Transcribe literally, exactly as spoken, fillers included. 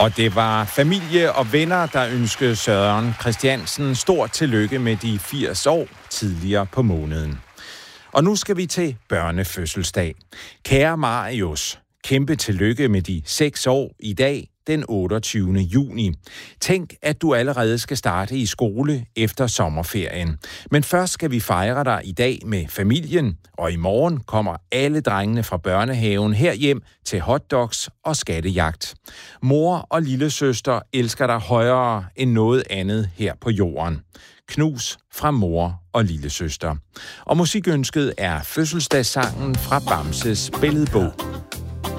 Og det var familie og venner, der ønskede Søren Christiansen stort tillykke med de firs år tidligere på måneden. Og nu skal vi til børnefødselsdag. Kære Marius, kæmpe tillykke med de seks år i dag, den otteogtyvende juni. Tænk, at du allerede skal starte i skole efter sommerferien. Men først skal vi fejre dig i dag med familien, og i morgen kommer alle drengene fra børnehaven herhjem til hotdogs og skattejagt. Mor og lillesøster elsker dig højere end noget andet her på jorden. Knus fra mor og lillesøster. Og musikønsket er fødselsdagssangen fra Bamses billedbog.